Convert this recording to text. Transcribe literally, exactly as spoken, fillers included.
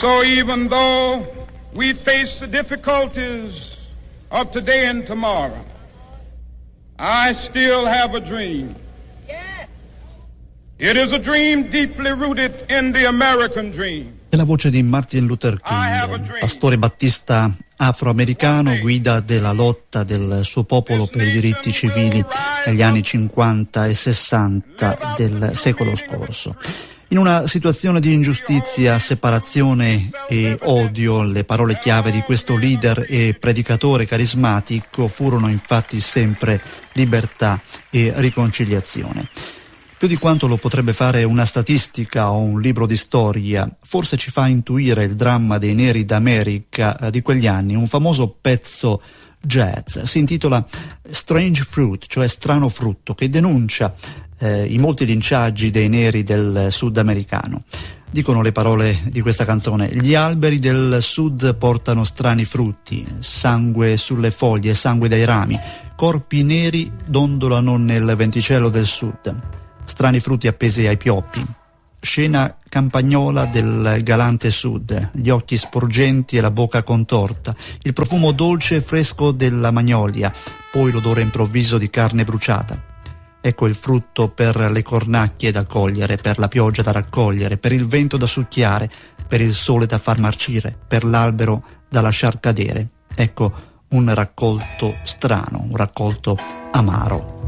so even though we face the difficulties of today and tomorrow, I still have a dream. It is a dream deeply rooted in the American dream. È la voce di Martin Luther King, pastore battista afroamericano, guida della lotta del suo popolo per i diritti civili negli anni cinquanta e sessanta del secolo scorso. In una situazione di ingiustizia, separazione e odio, le parole chiave di questo leader e predicatore carismatico furono infatti sempre libertà e riconciliazione. Più di quanto lo potrebbe fare una statistica o un libro di storia, forse ci fa intuire il dramma dei neri d'America di quegli anni. Un famoso pezzo jazz si intitola Strange Fruit, cioè strano frutto, che denuncia eh, i molti linciaggi dei neri del sudamericano. Dicono le parole di questa canzone: gli alberi del sud portano strani frutti, sangue sulle foglie, sangue dai rami, corpi neri dondolano nel venticello del sud. Strani frutti appesi ai pioppi, scena campagnola del galante sud, gli occhi sporgenti e la bocca contorta, il profumo dolce e fresco della magnolia, poi l'odore improvviso di carne bruciata. Ecco il frutto per le cornacchie da cogliere, per la pioggia da raccogliere, per il vento da succhiare, per il sole da far marcire, per l'albero da lasciar cadere. Ecco un raccolto strano, un raccolto amaro.